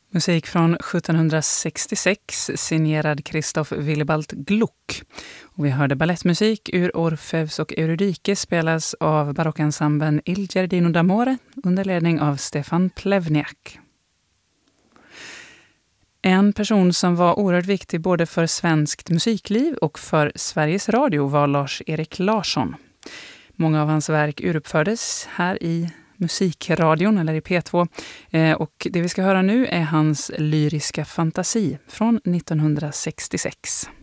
Musik från 1766 signerad Christoph Willibald Gluck. Och vi hörde ballettmusik ur Orfeus och Eurydike spelas av barockensemblen Il Giardino d'Amore under ledning av Stefan Plevniak. En person som var oerhört viktig både för svenskt musikliv och för Sveriges Radio var Lars-Erik Larsson. Många av hans verk uruppfördes här i Musikradion eller i P2 och det vi ska höra nu är hans lyriska fantasi från 1966.